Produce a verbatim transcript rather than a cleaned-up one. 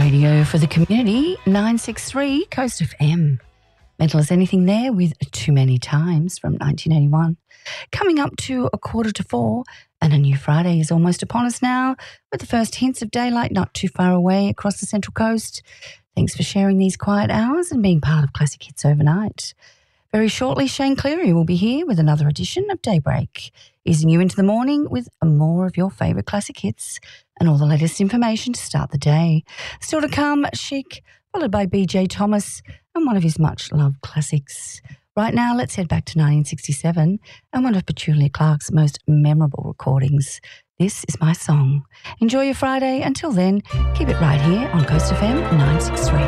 Radio for the community, nine six three Coast F M. Mental as Anything there with Too Many Times from nineteen eighty-one. Coming up to a quarter to four, and a new Friday is almost upon us now, with the first hints of daylight not too far away across the Central Coast. Thanks for sharing these quiet hours and being part of Classic Hits Overnight. Very shortly, Shane Cleary will be here with another edition of Daybreak, easing you into the morning with more of your favourite classic hits and all the latest information to start the day. Still to come, Chic, followed by B J Thomas and one of his much-loved classics. Right now, let's head back to nineteen sixty-seven and one of Petula Clark's most memorable recordings. This is My Song. Enjoy your Friday. Until then, keep it right here on Coast F M nine six three.